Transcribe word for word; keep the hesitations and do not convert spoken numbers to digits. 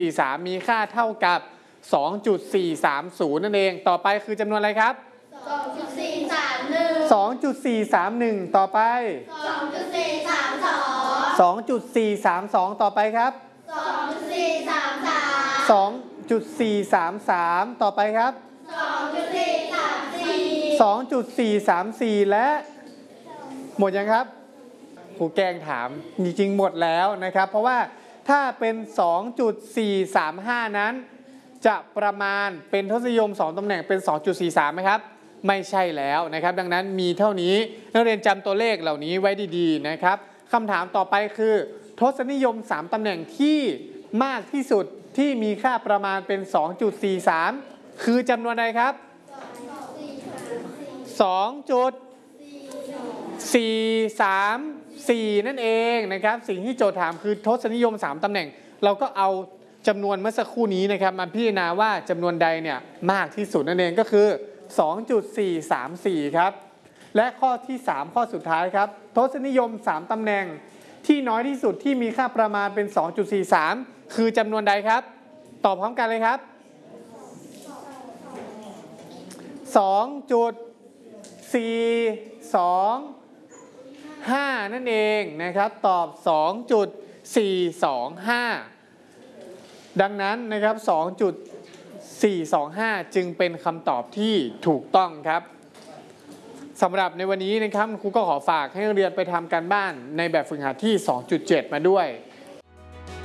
สี่สามมีค่าเท่ากับ สองจุดสี่สามศูนย์ นั่นเองต่อไปคือจำนวนอะไรครับสองจุดสี่สามหนึ่งสองจุดสี่สามหนึ่ง ต่อไปสองจุดสี่สามสองสองจุดสี่สามสอง ต่อไปครับสองจุดสี่สามสามสองจุดสี่สามสาม ต่อไปครับสองจุดสี่สามสี่สองจุดสี่สามสี่ และหมดยังครับครูแกล้งถามจริงๆหมดแล้วนะครับเพราะว่าถ้าเป็น สองจุดสี่สามห้า นั้นจะประมาณเป็นทศนิยมสองตำแหน่งเป็น สองจุดสี่สาม ไหมครับไม่ใช่แล้วนะครับดังนั้นมีเท่านี้นักเรียนจำตัวเลขเหล่านี้ไว้ดีๆนะครับคำถามต่อไปคือทศนิยมสามตำแหน่งที่มากที่สุดที่มีค่าประมาณเป็น สองจุดสี่สาม คือจำนวนใดครับ สองจุดสี่สามสี่ นั่นเองนะครับสิ่งที่โจทย์ถามคือทศนิยมสามตำแหน่งเราก็เอาจำนวนเมื่อสักครู่นี้นะครับมาพิจารณาว่าจำนวนใดเนี่ยมากที่สุดนั่นเองก็คือ สองจุดสี่สามสี่ ครับและข้อที่สามข้อสุดท้ายครับทศนิยมสามตำแหน่งที่น้อยที่สุดที่มีค่าประมาณเป็น สองจุดสี่สาม คือจำนวนใดครับตอบพร้อมกันเลยครับ สองจุดสี่สองห้า นั่นเองนะครับตอบ สองจุดสี่สองห้า ดังนั้นนะครับ สองจุดสี่สองห้า จึงเป็นคำตอบที่ถูกต้องครับสำหรับในวันนี้นะครับครูก็ขอฝากให้นักเรียนไปทำการบ้านในแบบฝึกหัดที่ สองจุดเจ็ด มาด้วย